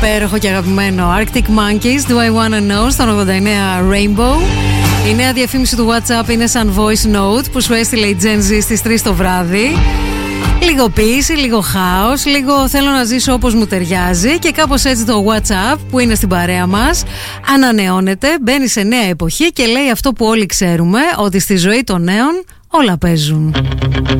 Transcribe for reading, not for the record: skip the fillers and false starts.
υπέροχο και αγαπημένο Arctic Monkeys, Do I Wanna Know, στον 89 Rainbow. Η νέα διαφήμιση του WhatsApp είναι σαν voice note που σου έστειλε η Gen Z στις 3 το βράδυ. Λίγο ποίηση, λίγο χάος, λίγο θέλω να ζήσω όπως μου ταιριάζει και κάπως έτσι το WhatsApp που είναι στην παρέα μας ανανεώνεται, μπαίνει σε νέα εποχή και λέει αυτό που όλοι ξέρουμε, ότι στη ζωή των νέων όλα παίζουν.